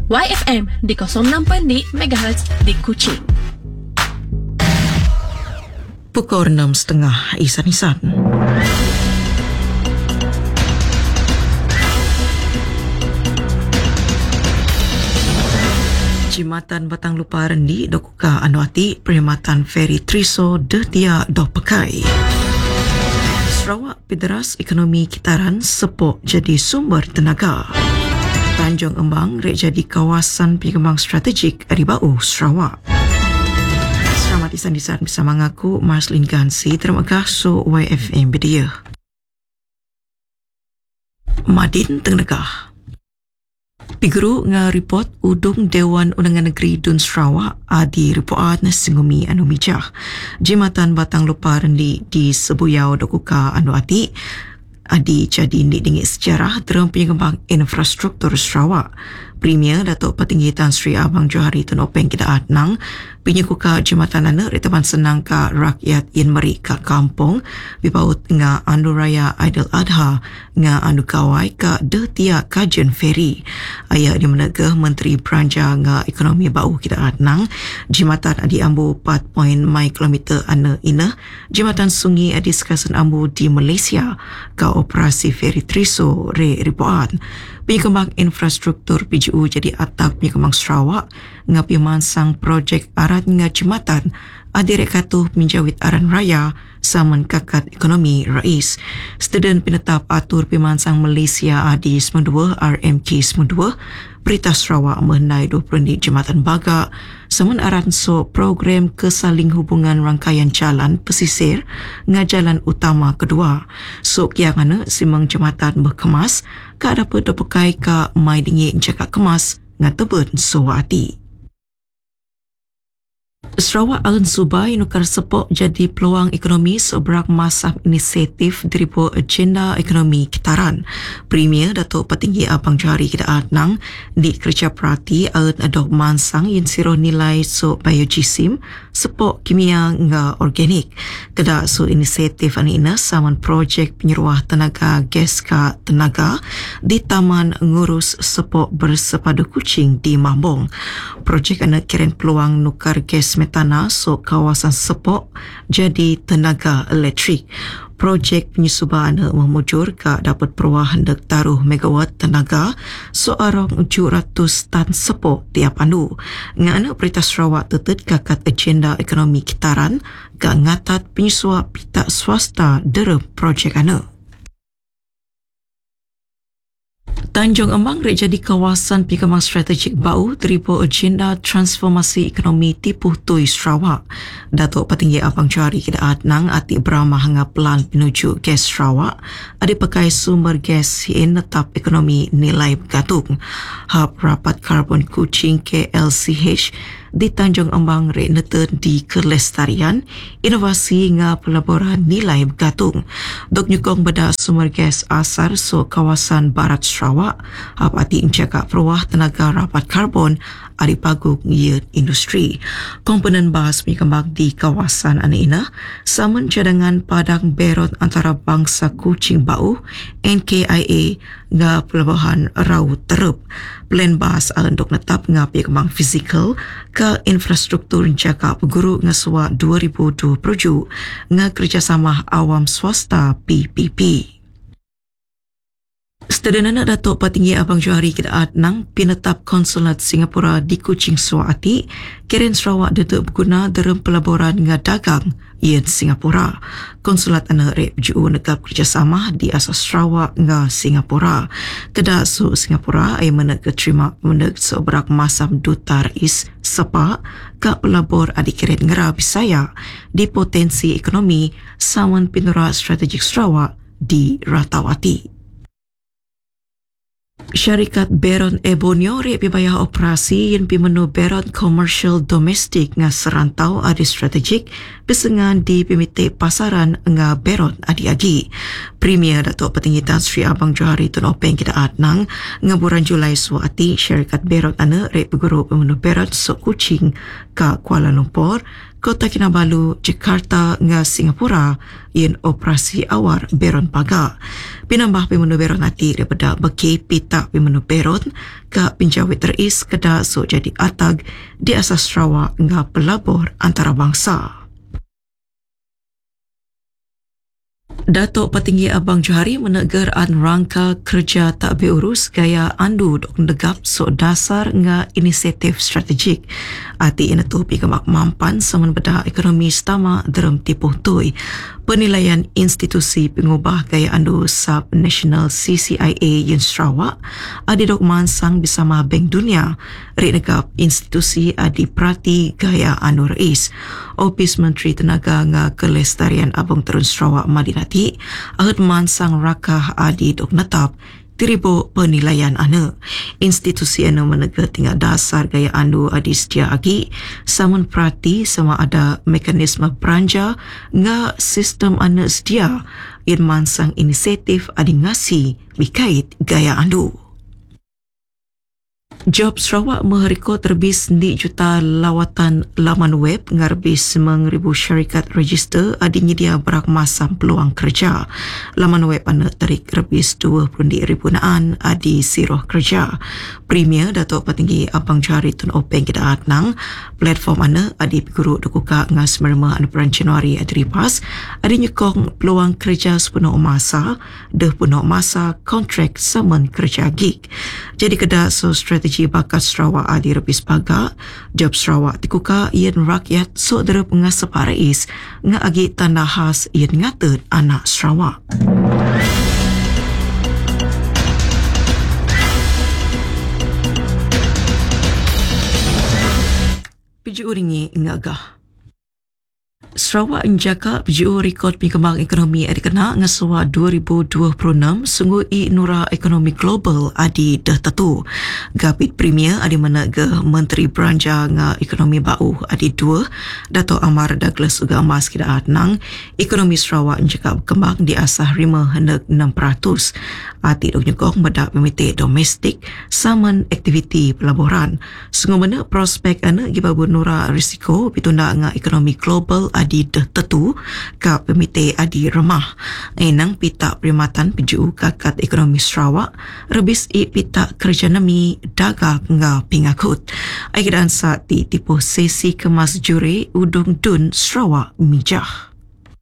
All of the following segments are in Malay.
YFM di 06.6 MHz di Kuching. Pukul 6.30 Isan-Isan. Jimatan Batang Lupa Rendi dokuka anuati perkhidmatan feri Triso dia doh pakai. Sarawak Pederas Ekonomi Kitaran sepok jadi sumber tenaga. Tanjung Embang rek jadi kawasan pengembang strategik Aribau Sarawak. Selamat isan-isan bersama aku Marslin Gansi. Terima kasih YFM Media. Madin Tenggah. Piguru nga report udung Dewan Undangan Negeri Dun Sarawak adi repoat singumi anu mijah. Jimatan Batang Lupa Rendi di Sebuyau dokuka anu ati adi jadi dingit sejarah dalam pengembang infrastruktur Sarawak. Premier Datuk Petinggi Tan Sri Abang Johari Tun Openg Kidaat Nang penyekuka jematan anak retaban senang ka rakyat yin meri ka kampung bipaut nga anu raya Aidil Adha nga anu kawai ka detia kajen feri. Ayah di menegah Menteri Belanja nga Ekonomi Bau Kidaat Nang jematan adi ambu 4 kilometer anu ina jematan sungi adi sekasan ambu di Malaysia ka operasi feri Triso re ribuan. Pengembang infrastruktur PJU jadi atap pengembang Sarawak ngapi mansang projek arat nga jematan adirek katuh menjawit aran raya saman kakat ekonomi rais. Student penetap atur pemansang Malaysia adi 92 RMK 92 Berita Sarawak mengenai 20 jematan baga saman aran so program kesaling hubungan rangkaian jalan pesisir nga jalan utama kedua. So kiangana simang jematan berkemas ka dapat dipakai ka mai dingin jaka kemas nga tebet so ati. Sarawak Alun Subai nukar sepok jadi peluang ekonomi seberak masam inisiatif diripo agenda ekonomi kitaran. Premier Datuk Petinggi Abang Johari Kidaat Nang di kerja perhati alun adok mansang yin siro nilai so biojisim sepok kimia nga organik. Kedak so inisiatif anina saman projek penyeruah tenaga gas ka tenaga di Taman Ngurus Sepok Bersepadu Kuching di Mambong. Projek anak kirim peluang nukar gas metana so kawasan sepok jadi tenaga elektrik. Projek penyusuban memujur ka dapat perwah hendak taruh megawatt tenaga so arong 700 tan sepok tiap anu. Ngana Berita Sarawak tetet kakat agenda ekonomi kitaran ka ngatat penyusua pihak swasta derem projek anu. Tanjung Embang rek jadi kawasan pengembang strategik bau teripo agenda transformasi ekonomi tipuh tui Sarawak. Datuk Petinggi Abang Johari Kidaat Nang ati beramah hanga pelan penuju gas Sarawak ada pakai sumber gas yang netap ekonomi nilai bergantung. Hub Rapat Karbon Kuching KLCH di Tanjung Embang rek neten di kelestarian inovasi nga pelaburan nilai bergantung. Dok nyukong beda sumber gas asar so kawasan barat Sarawak hab ati encakap perwah tenaga rapat karbon ari pagung ia industri. Komponen bahas pengembang di kawasan anaina saman cadangan padang berot antara bangsa Kuching Bau NKIA nga pelabuhan Rau Terep. Plan bahas alendok netap nga pengembang fizikal ke infrastruktur encakap guru nga suwa 2027 nga kerjasama awam swasta PPP. Setedenana Datuk Petinggi Abang Johari Kidaat Nang pinetap konsulat Singapura di Kuching Suati, Keren Sarawak datuk berguna dalam pelaburan nga dagang ien Singapura. Konsulat anak rek PJU negap kerjasama di asas Sarawak nga Singapura. Kedak su Singapura ay menek keterima menek seberak masam duta rais sepa ka pelabur adik keren ngera Bisaya di potensi ekonomi sawan pinura strategik Sarawak di Ratawati. Syarikat Beron Ebonio rek pibaya operasi yang pimenu Beron Commercial Domestic nga serantau adi strategik besengan di pimite pasaran nga Beron adi-agi. Premier Datuk Petinggi Tan Sri Abang Johari Tun Openg Kidaat Nang nga bulan Julai suati syarikat Beron ane rek peguru pimenu Beron sok Kuching ka Kuala Lumpur Kota Kinabalu, Jakarta nga Singapura yen operasi awar beron paga. Pinambah pimenu beron hati daripada beki pita pimenu beron ke pinjawit teris kada so jadi atag di asas Sarawak nga pelabur antarabangsa. Datuk Petinggi Abang Johari menegur rangka kerja tak berurus gaya andu dok negap so dasar nga inisiatif strategik. Ati ina tu pi kemak mampan saman beda ekonomi setama dalam tipuh tui. Penilaian institusi pengubah gaya andu sub national CCIA yang Sarawak adi dok mansang bersama Bank Dunia ri negap institusi adi perati gaya andu rais. Ofis Menteri Tenaga nga Kelestarian Abang Terun Sarawak Madinati ahad mansang rakah adi dok netap tiribo penilaian ana. Institusi ana menegur tinggal dasar gaya andu adi sedia agi samun perhati sama ada mekanisme belanja nga sistem ana sedia yang mansang inisiatif adi ngasi bikait gaya andu. Job Sarawak merekod terbis 2 juta lawatan laman web ngarbis 9,000 syarikat register adi nyedia berak masam peluang kerja. Laman web anda tarik rebis 20,000 naan adi siroh kerja. Premier Datuk Petinggi Abang Johari Tun Openg kita atnang platform anda adi guru dukuka ngas merma anu peran Januari adi ripas adi nyekong peluang kerja sepenuh masa penuh masa kontrak saman kerja gig. Jadi kedak so strategi bakat Sarawak adi rebis paga, Job Sarawak tikuka yen rakyat so derep ngasep rais nga agi tanda khas yen ngatet anak Sarawak. Piju uringi ngagah. Sarawak menjaga PJU rekod pengembang ekonomi adi kena ngaswa 2026 sungguh i nura ekonomi global adi dah tentu. Gapit Premier adi menaga Menteri Belanja nga ekonomi bau adi 2 Dato' Amar Douglas uga emas kita atnang ekonomi Sarawak menjaga berkembang di asah 5.6%. Ati dok nyekong bedak pemitik domestik saman aktiviti pelaburan. Sungguh mana prospek ana gibabu nura risiko pitunda nga ekonomi global adi dah tentu ka pemitik adi remah. Enang pita perkhidmatan PJU kakat ekonomi Sarawak rebis i pita kerja nami dagang nga pingakut. Aikidan saat di tipuh sesi kemas juri udung dun Sarawak mijah.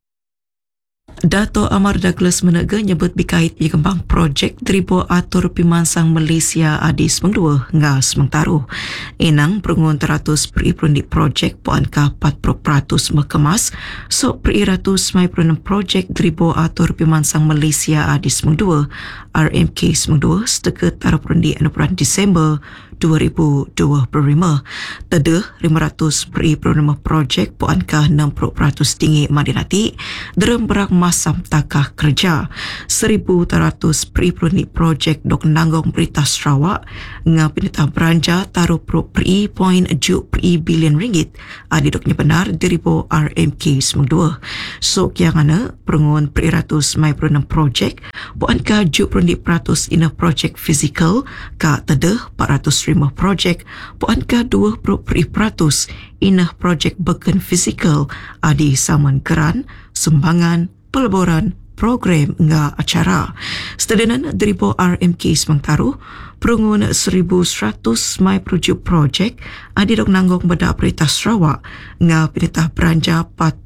Dato' Amar Douglas menegur nyebut bikait kembang projek Tribo Atur Pimansang Malaysia adi semengdua nga semengtaruh. Enang perungun teratus periprundi projek puan ka 40% mekemas sok periratus mai perunun projek Tribo Atur Pimansang Malaysia adi semengdua RMK semengdua seteket taruh perundi anuperan Disember 2025. Tedeh 500 periprunan projek puan ka 60% tinggi Madinati derem berak masam takah kerja 1,100 periprunan projek dok nanggung berita Sarawak nga penita belanja taruh peri bilion ringgit adi doknya benar diribo RMK semua. Sok yang ana perungun periratus mai perunang projek puan ka 70% ina projek fizikal ka tedeh 405 projek puan ka 20% ina projek beken fizikal adi saman keran, sumbangan, pelaburan, program nga acara. Sedanan daripo RMK semangtaruh, perungun 1,100 mai perujuk projek adi dok nanggung beda Perintah Sarawak nga penitah belanja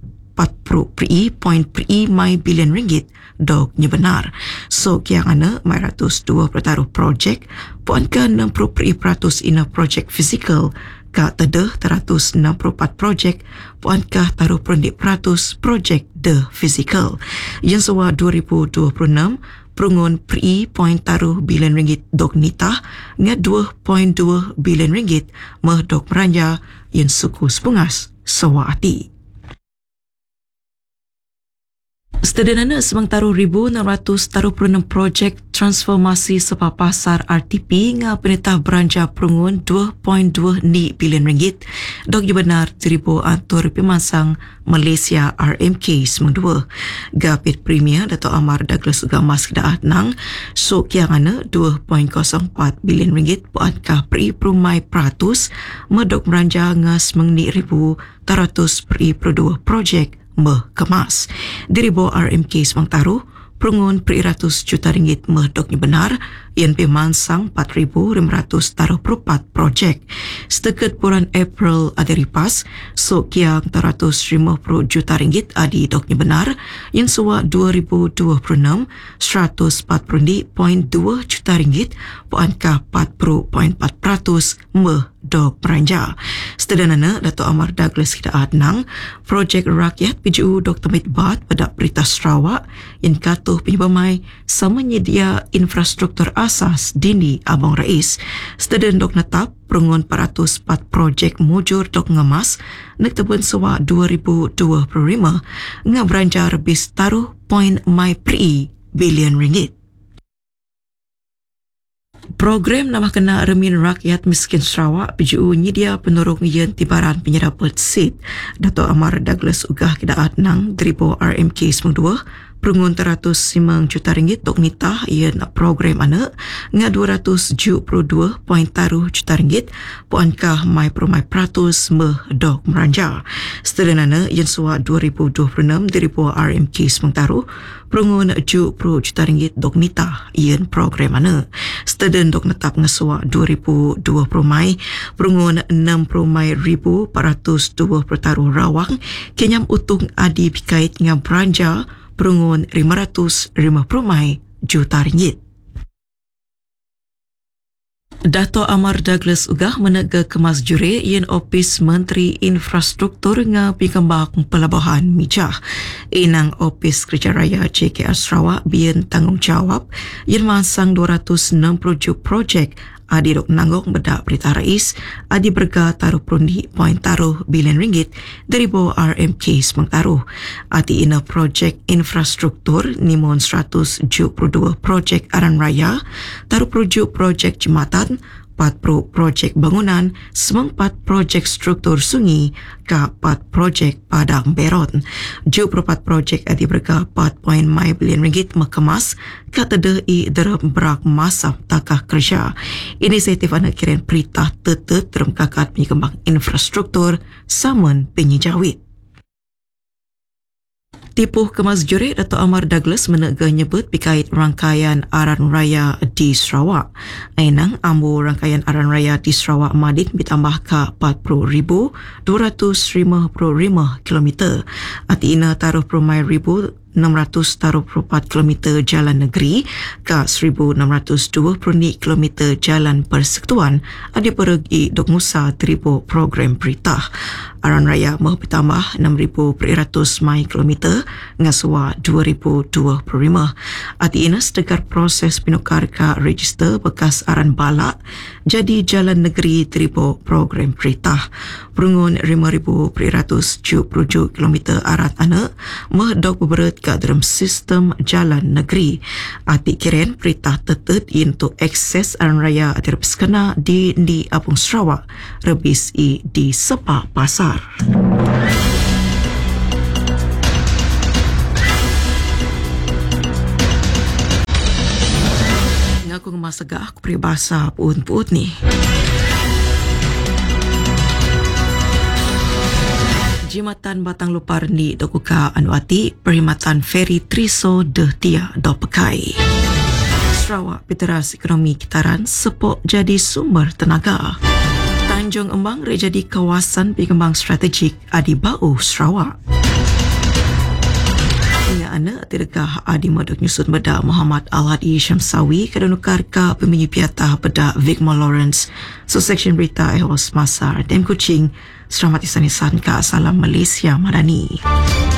40.3 mai bilion ringgit dok nyebenar. So kiang ana mai 120 taruh projek puan ka 60% ina projek fizikal ka tedeh 164 projek puan ka taruh perendik peratus projek de fizikal. Yang sewa 2026 perungun taruh bilion ringgit dok nitah nga 2.2 bilion ringgit meh dok meranja yang suku sepungas sewa ati. Sedenana semangtaruh 1,636 projek transformasi sepa pasar RTP nga penetah beranja perungun 2.2 bilion ringgit. Dok benar diribu atur pimansang Malaysia RMK semang dua. Gapit Premier Dato' Amar Douglas Ugamas kedaat nang sok yang ana 2.04 bilion ringgit puatkah peri perumai peratus medok beranja nga semang ni ribu taratus peri per 2 projek kemas. Diribo RMK semangtaruh perungun per-100 juta ringgit medoknya benar yang pemansang 4,500 taruh per 4 projek. Setakat bulan April ada ripas, sok yang 150 juta ringgit adi doknya benar yang sewa 2026 140.2 juta ringgit puankah 40.4% dok beranja. Setedanana Dato' Amar Douglas Hidaat nang projek rakyat PJU Dr. Mitbat pada Berita Sarawak yang katuh penyebamai sama menyedia infrastruktur asas dini Abang Rais. Setedan dok netap perungun 404 projek mujur dok ngemas nak tebun sewa 2025 nga beranja lebih taruh poin mai pri bilion ringgit. Program nama kena Remin Rakyat Miskin Sarawak PJU nyedia penurung yen tibaran penyerap seat. Dato' Amar Douglas Ugah kedaat nang diribu RMK semang dua perungun 105 juta ringgit dok nitah yen program anak nga 272 poin taruh juta ringgit puankah mai perumai peratus dok meranja. Setelanana yen suat 2026 diribu RMK semang taruh perungun 70 juta ringgit dok nitah yen program anak. Setelan dok netap ngesua 2020 Mai perungun 60,420 taruh rawang kenyam utung adi bikait dengan beranja perungun 550 juta ringgit. Dato' Amar Douglas Ugah menega kemas jure yen Opis Menteri Infrastruktur nga pikembang pelabuhan mijah. Inang Opis Kerja Raya JKR Sarawak bian tanggungjawab yen mansang 260 projek adi dok nanggong bedak Berita Rais adi berga taruh perundi poin taruh bilion ringgit dari bawah RMK semang taruh. Adi ina projek infrastruktur nimon 172 projek aran raya, taruh perujuk projek jembatan, 4 projek bangunan, 4 projek struktur sungai, ke 4 projek padang beron. 4 projek adi berga 4 poin mai bilion ringgit mekemas kata dei derem berak masa takah kerja. Inisiatif anak kiran perintah tetet dalam kakat penyekembang infrastruktur samun penyejawit. Tipuh kemas jure Dato' Amar Douglas menega nyebut berkait rangkaian aran raya di Sarawak. Ainang ambu rangkaian aran raya di Sarawak Madin ditambah ke 40,255 kilometer. Ati ina taruh perumai 600 taruh 4 km jalan negeri ke 1,620 km jalan persekutuan ada pergi dok musa teribu program berita. Aran raya mahu bertambah 6,100 mai kilometer ngasua 2025. Ati ina sedegar proses pinukar ke register bekas aran balak jadi jalan negeri teribu program berita. Perungun 5,177 km arat anak merdok beberat ke dalam sistem jalan negeri. Ati kiren perintah tetet untuk akses aran raya atir peskena di Apung Sarawak rebis di sepa pasar. Ngaku ngemasagah aku peribahasa puut-puut ni. Jimatan Batang Lupar ni dokuka anuati perkhidmatan feri Triso de Tia do Pekai. Sarawak Federasi Ekonomi Kitaran sepok jadi sumber tenaga. Tanjung Embang jadi kawasan pengembang strategik Adi Bau Sarawak. Hingga anak tergah Adi Maduk Nyusut Beda Muhammad Al-Hadi Syamsawi kadunukar ka peminyu piatah Beda Vigma Lawrence. So section berita Ehos Masar Dem Kuching. Selamat isanisan ka Salam Malaysia Madani.